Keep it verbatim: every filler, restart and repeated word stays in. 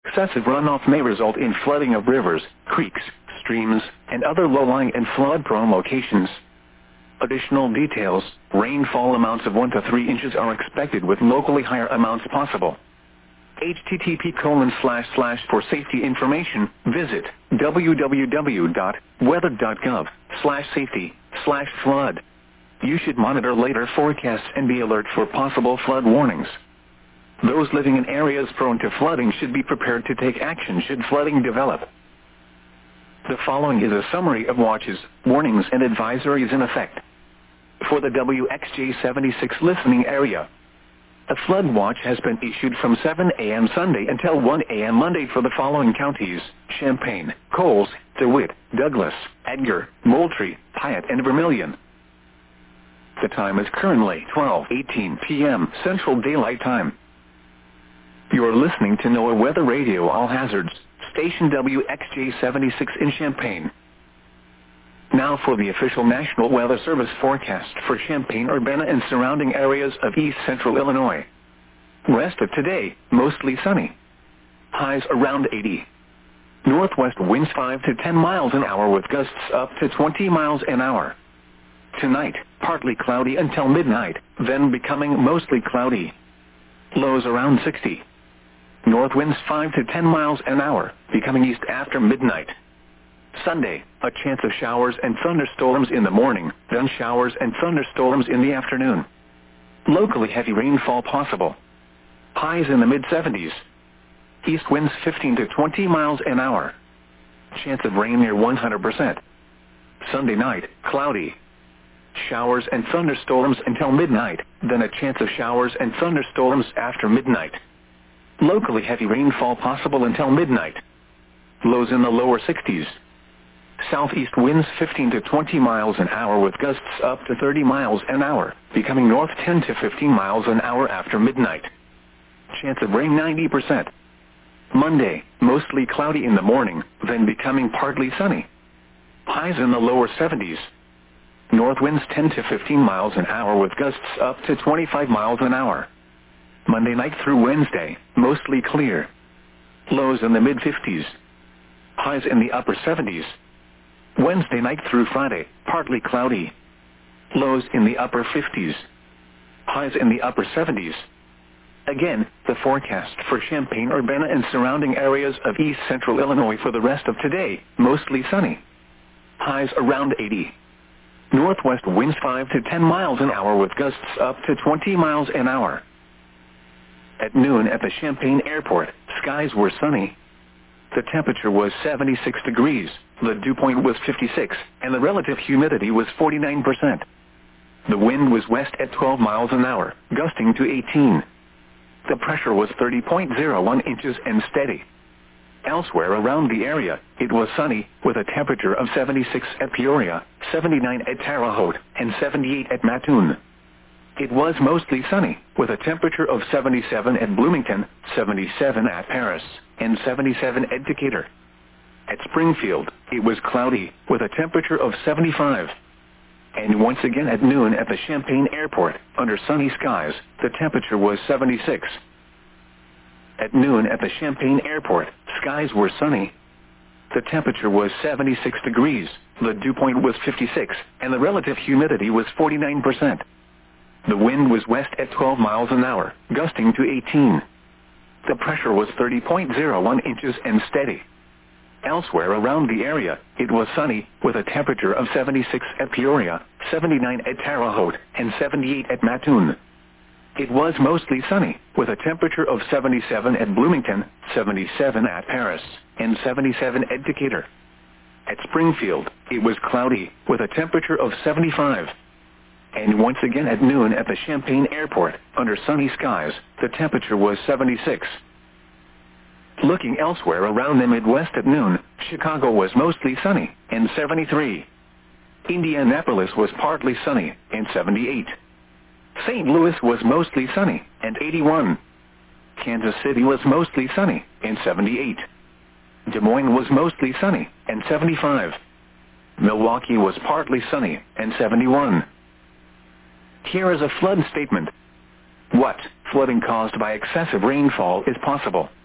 Excessive runoff may result in flooding of rivers, creeks, streams, and other low-lying and flood-prone locations. Additional details: rainfall amounts of one to three inches are expected with locally higher amounts possible. H T T P colon slash slash for safety information, visit w w w dot weather dot gov slash safety slash flood. You should monitor later forecasts and be alert for possible flood warnings. Those living in areas prone to flooding should be prepared to take action should flooding develop. The following is a summary of watches, warnings and advisories in effect. For the W X J seventy-six listening area, a flood watch has been issued from seven a m Sunday until one a m Monday for the following counties: Champaign, Coles, DeWitt, Douglas, Edgar, Moultrie, Piatt, and Vermilion. The time is currently twelve eighteen p m Central Daylight Time. You are listening to NOAA Weather Radio All Hazards, station W X J seventy-six in Champaign. Now for the official National Weather Service forecast for Champaign, Urbana, and surrounding areas of east central Illinois. Rest of today, mostly sunny. Highs around eighty. Northwest winds five to ten miles an hour with gusts up to twenty miles an hour. Tonight, partly cloudy until midnight, then becoming mostly cloudy. Lows around sixty. North winds five to ten miles an hour, becoming east after midnight. Sunday, a chance of showers and thunderstorms in the morning, then showers and thunderstorms in the afternoon. Locally heavy rainfall possible. Highs in the mid seventies. East winds fifteen to twenty miles an hour. Chance of rain near one hundred percent. Sunday night, cloudy. Showers and thunderstorms until midnight, then a chance of showers and thunderstorms after midnight. Locally heavy rainfall possible until midnight. Lows in the lower sixties. Southeast winds fifteen to twenty miles an hour with gusts up to thirty miles an hour, becoming north ten to fifteen miles an hour after midnight. Chance of rain ninety percent. Monday, mostly cloudy in the morning, then becoming partly sunny. Highs in the lower seventies. North winds ten to fifteen miles an hour with gusts up to twenty-five miles an hour. Monday night through Wednesday, mostly clear. Lows in the mid fifties. Highs in the upper seventies. Wednesday night through Friday, partly cloudy. Lows in the upper fifties. Highs in the upper seventies. Again, the forecast for Champaign, Urbana, and surrounding areas of east central Illinois for the rest of today, mostly sunny. Highs around eighty. Northwest winds five to ten miles an hour with gusts up to twenty miles an hour. At noon at the Champaign Airport, skies were sunny. The temperature was seventy-six degrees, the dew point was fifty-six, and the relative humidity was forty-nine percent. The wind was west at twelve miles an hour, gusting to eighteen. The pressure was thirty point zero one inches and steady. Elsewhere around the area, it was sunny, with a temperature of seventy-six at Peoria, seventy-nine at Terre Haute, and seventy-eight at Mattoon. It was mostly sunny, with a temperature of seventy-seven at Bloomington, seventy-seven at Paris, and seventy-seven at Decatur. At Springfield, it was cloudy, with a temperature of seventy-five. And once again at noon at the Champaign Airport, under sunny skies, the temperature was seventy-six. At noon at the Champaign Airport, skies were sunny. The temperature was seventy-six degrees, the dew point was fifty-six, and the relative humidity was forty-nine percent. The wind was west at twelve miles an hour, gusting to eighteen. The pressure was thirty point zero one inches and steady. Elsewhere around the area, it was sunny, with a temperature of seventy-six at Peoria, seventy-nine at Terre Haute, and seventy-eight at Mattoon. It was mostly sunny, with a temperature of seventy-seven at Bloomington, seventy-seven at Paris, and seventy-seven at Decatur. At Springfield, it was cloudy, with a temperature of seventy-five. And once again at noon at the Champaign Airport, under sunny skies, the temperature was seventy-six. Looking elsewhere around the Midwest at noon, Chicago was mostly sunny, and seventy-three. Indianapolis was partly sunny, and seventy-eight. Saint Louis was mostly sunny, and eighty-one. Kansas City was mostly sunny, and seventy-eight. Des Moines was mostly sunny, and seventy-five. Milwaukee was partly sunny, and seventy-one. Here is a flood statement. What flooding caused by excessive rainfall is possible?